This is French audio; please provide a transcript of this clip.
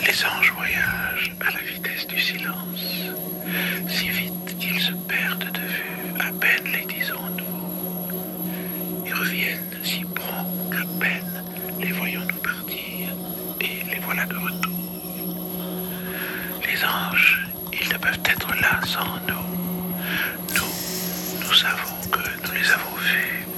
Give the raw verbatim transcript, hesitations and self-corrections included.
Les anges voyagent à la vitesse du silence, si vite qu'ils se perdent de vue, à peine les disons-nous. Ils reviennent si prompt qu'à peine les voyons-nous partir, et les voilà de retour. Les anges, ils ne peuvent être là sans nous. Nous, nous savons que nous les avons vus